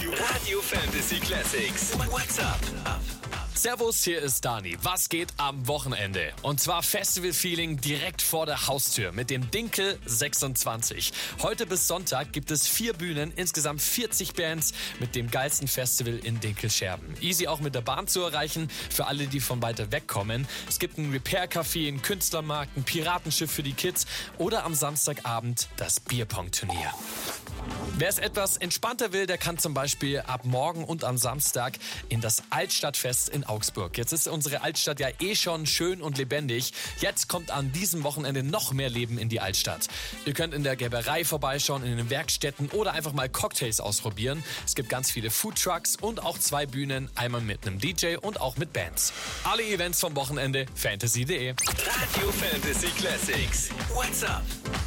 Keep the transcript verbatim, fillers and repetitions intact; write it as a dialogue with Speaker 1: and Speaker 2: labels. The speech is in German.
Speaker 1: Radio Fantasy Classics. What's up?
Speaker 2: Servus, hier ist Dani. Was geht am Wochenende? Und zwar Festival-Feeling direkt vor der Haustür mit dem Dinkel sechsundzwanzig. Heute bis Sonntag gibt es vier Bühnen, insgesamt vierzig Bands mit dem geilsten Festival in Dinkelscherben. Easy auch mit der Bahn zu erreichen, für alle, die von weiter weg kommen. Es gibt ein Repair-Café, einen Künstlermarkt, ein Piratenschiff für die Kids oder am Samstagabend das Bierpong-Turnier. Wer es etwas entspannter will, der kann zum Beispiel ab morgen und am Samstag in das Altstadtfest in Augsburg. Jetzt ist unsere Altstadt ja eh schon schön und lebendig. Jetzt kommt an diesem Wochenende noch mehr Leben in die Altstadt. Ihr könnt in der Gerberei vorbeischauen, in den Werkstätten oder einfach mal Cocktails ausprobieren. Es gibt ganz viele Foodtrucks und auch zwei Bühnen, einmal mit einem D J und auch mit Bands. Alle Events vom Wochenende fantasy punkt de.
Speaker 1: Radio Fantasy Classics. What's up?